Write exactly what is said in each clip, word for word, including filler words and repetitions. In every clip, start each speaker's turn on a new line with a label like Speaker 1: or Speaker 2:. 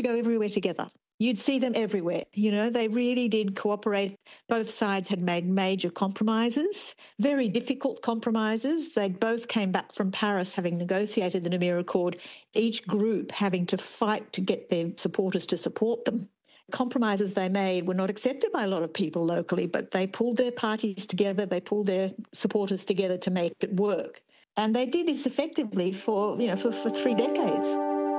Speaker 1: go everywhere together. You'd see them everywhere. You know, they really did cooperate. Both sides had made major compromises, very difficult compromises. They both came back from Paris having negotiated the Noumea Accord, each group having to fight to get their supporters to support them. Compromises they made were not accepted by a lot of people locally, but they pulled their parties together, they pulled their supporters together to make it work. And they did this effectively for, you know, for, for three decades.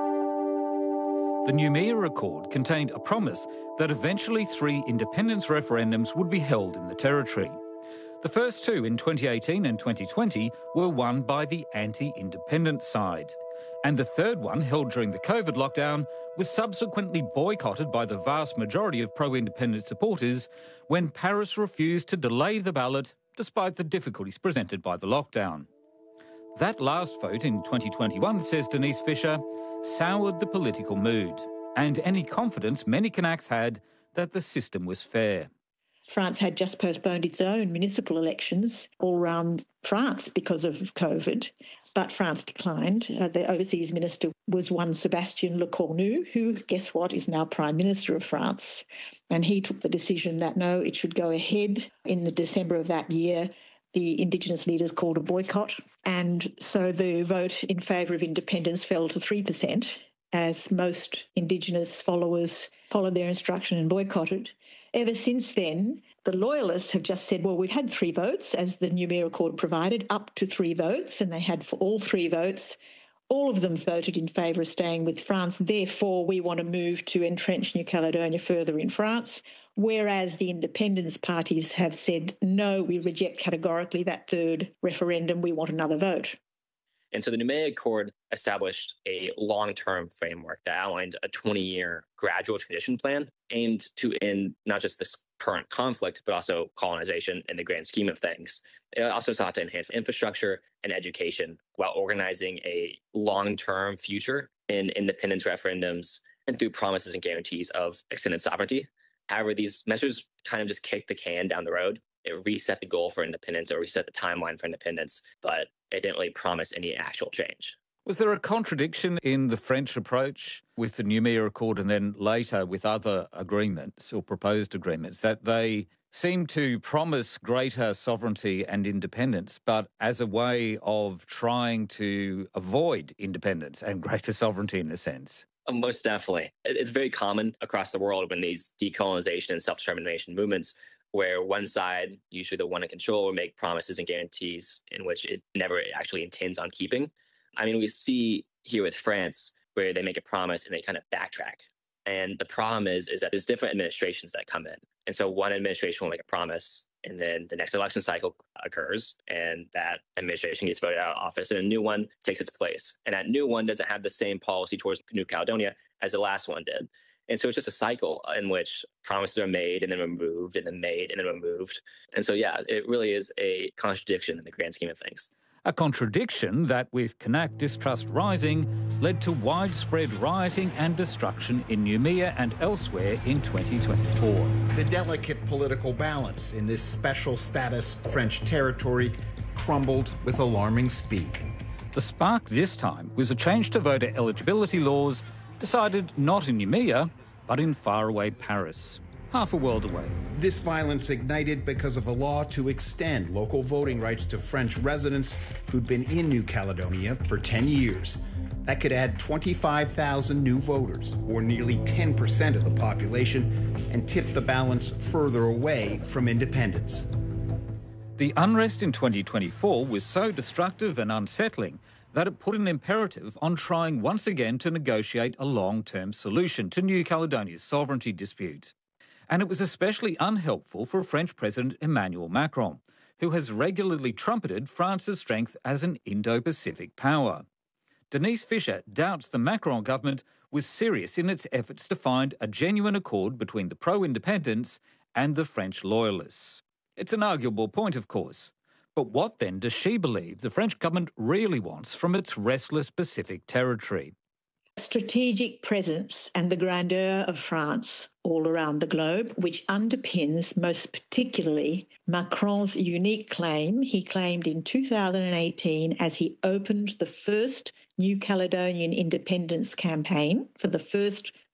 Speaker 2: The Noumea Accord contained a promise that eventually three independence referendums would be held in the territory. The first two in twenty eighteen and twenty twenty were won by the anti-independence side. And the third one, held during the COVID lockdown, was subsequently boycotted by the vast majority of pro-independence supporters when Paris refused to delay the ballot despite the difficulties presented by the lockdown. That last vote in twenty twenty-one, says Denise Fisher, soured the political mood and any confidence many Kanaks had that the system was fair.
Speaker 1: France had just postponed its own municipal elections all around France because of COVID, but France declined. Uh, the overseas minister was one Sébastien Lecornu, who, guess what, is now Prime Minister of France. And he took the decision that, no, it should go ahead. In the December of that year, the Indigenous leaders called a boycott, and so the vote in favour of independence fell to three percent, as most Indigenous followers followed their instruction and boycotted. Ever since then, the Loyalists have just said, well, we've had three votes, as the Noumea Accord provided, up to three votes, and they had for all three votes. All of them voted in favour of staying with France. Therefore, we want to move to entrench New Caledonia further in France, whereas the independence parties have said, no, we reject categorically that third referendum. We want another vote.
Speaker 3: And so the Noumea Accord established a long-term framework that outlined a twenty-year gradual transition plan aimed to end not just this current conflict, but also colonization in the grand scheme of things. It also sought to enhance infrastructure and education while organizing a long-term future in independence referendums and through promises and guarantees of extended sovereignty. However, these measures kind of just kicked the can down the road. It reset the goal for independence or reset the timeline for independence, but it didn't really promise any actual change.
Speaker 2: Was there a contradiction in the French approach with the Noumea Accord and then later with other agreements or proposed agreements, that they seemed to promise greater sovereignty and independence, but as a way of trying to avoid independence and greater sovereignty in a sense?
Speaker 3: Most definitely. It's very common across the world when these decolonization and self-determination movements where one side, usually the one in control, will make promises and guarantees in which it never actually intends on keeping. I mean, we see here with France where they make a promise and they kind of backtrack. And the problem is, is that there's different administrations that come in. And so one administration will make a promise, and then the next election cycle occurs, and that administration gets voted out of office, and a new one takes its place. And that new one doesn't have the same policy towards New Caledonia as the last one did. And so it's just a cycle in which promises are made and then removed and then made and then removed. And so, yeah, it really is a contradiction in the grand scheme of things.
Speaker 2: A contradiction that, with Kanak distrust rising, led to widespread rioting and destruction in Noumea and elsewhere in twenty twenty-four.
Speaker 4: The delicate political balance in this special status French territory crumbled with alarming speed.
Speaker 2: The spark this time was a change to voter eligibility laws decided not in Noumea, but in faraway Paris, half a world away.
Speaker 4: This violence ignited because of a law to extend local voting rights to French residents who'd been in New Caledonia for ten years. That could add twenty-five thousand new voters, or nearly ten percent of the population, and tip the balance further away from independence.
Speaker 2: The unrest in twenty twenty-four was so destructive and unsettling that it put an imperative on trying once again to negotiate a long-term solution to New Caledonia's sovereignty dispute. And it was especially unhelpful for French President Emmanuel Macron, who has regularly trumpeted France's strength as an Indo-Pacific power. Denise Fisher doubts the Macron government was serious in its efforts to find a genuine accord between the pro-independence and the French loyalists. It's an arguable point, of course. But what then does she believe the French government really wants from its restless Pacific territory?
Speaker 1: Strategic presence and the grandeur of France all around the globe, which underpins most particularly Macron's unique claim he claimed in two thousand eighteen as he opened the first New Caledonian independence campaign for the first